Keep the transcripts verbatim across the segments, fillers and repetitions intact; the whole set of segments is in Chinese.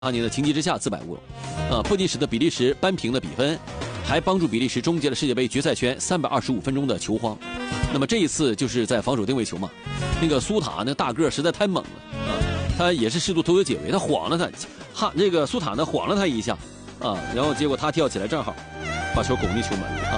年的情急之下自摆乌龙，呃，不仅使得比利时扳平了比分，还帮助比利时终结了世界杯决赛圈三百二十五分钟的球荒。那么这一次就是在防守定位球嘛，那个苏塔那大个实在太猛了啊、呃，他也是试图投球解围，他晃了他，哈，这个苏塔呢晃了他一下啊，然后结果他跳起来正好把球拱进球门啊。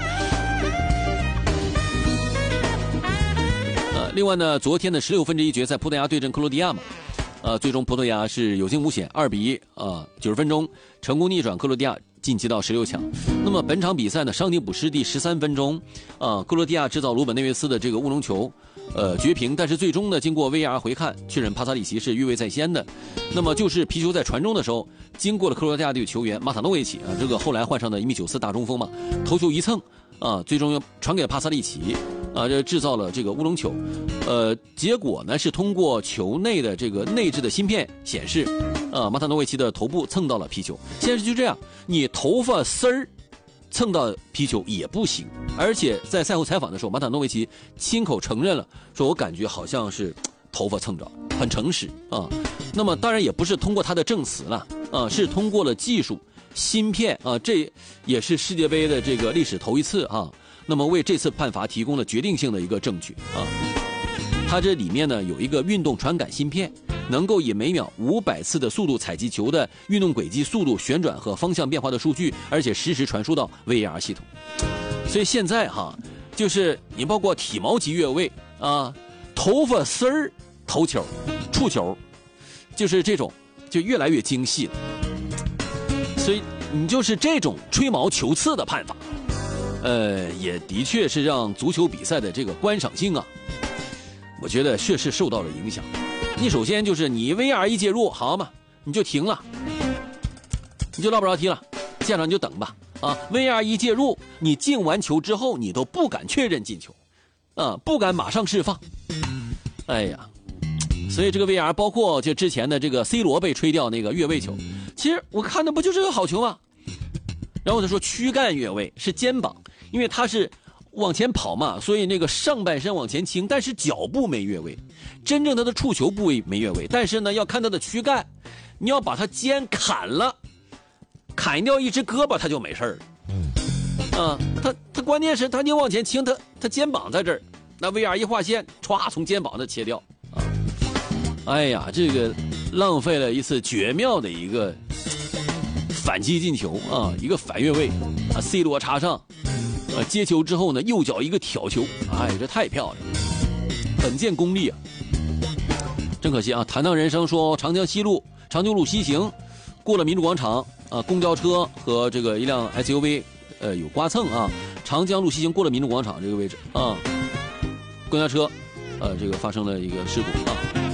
呃，另外呢，昨天的十六分之一决赛，葡萄牙对阵克罗地亚嘛。呃，最终葡萄牙是有惊无险，二比一啊，九十分钟成功逆转克罗地亚，晋级到十六强。那么本场比赛呢，伤停补时第十三分钟，啊，克罗地亚制造鲁本内维斯的这个乌龙球，呃，绝平。但是最终呢，经过 V R 回看，确认帕萨里奇是越位在先的。那么就是皮球在传中的时候，经过了克罗地亚队球员马塔诺维奇啊，这个后来换上的一米九四大中锋嘛，头球一蹭啊，最终又传给了帕萨里奇。啊，这制造了这个乌龙球，呃，结果呢是通过球内的这个内置的芯片显示，啊，马塔诺维奇的头部蹭到了皮球。现在就这样，你头发丝儿蹭到皮球也不行。而且在赛后采访的时候，马塔诺维奇亲口承认了，说我感觉好像是头发蹭着，很诚实啊。那么当然也不是通过他的证词了，啊，是通过了技术芯片啊，这也是世界杯的这个历史头一次啊。那么为这次判罚提供了决定性的一个证据啊，它这里面呢有一个运动传感芯片，能够以每秒五百次的速度采集球的运动轨迹、速度、旋转和方向变化的数据，而且实时传输到 V R 系统。所以现在哈，就是你包括体毛级越位啊，头发丝儿头球、触球，就是这种就越来越精细了。所以你就是这种吹毛求疵的判罚。呃，也的确是让足球比赛的这个观赏性啊，我觉得确实受到了影响。你首先就是你 V R 一介入，好嘛，你就停了，你就捞不着踢了，现场你就等吧。啊 ，V R 一介入，你进完球之后，你都不敢确认进球，啊，不敢马上释放。哎呀，所以这个 V R 包括就之前的这个 C 罗被吹掉那个越位球，其实我看的不就是个好球吗？然后他说躯干越位是肩膀。因为他是往前跑嘛，所以那个上半身往前倾，但是脚步没越位，真正他的触球部位没越位，但是呢要看他的躯干，你要把他肩砍了，砍掉一只胳膊他就没事了。嗯，啊，他他关键是他你往前倾，他他肩膀在这儿，那 V R 一划线，歘从肩膀那切掉啊！哎呀，这个浪费了一次绝妙的一个反击进球啊，一个反越位啊 ，C 罗插上。呃，接球之后呢，右脚一个挑球，哎，这太漂亮了，本见功力啊！真可惜啊！坦荡人生说，长江西路长久路西行，过了民主广场啊，公交车和这个一辆 S U V， 呃，有刮蹭啊。长江路西行过了民主广场这个位置啊，公交车，呃，这个发生了一个事故啊。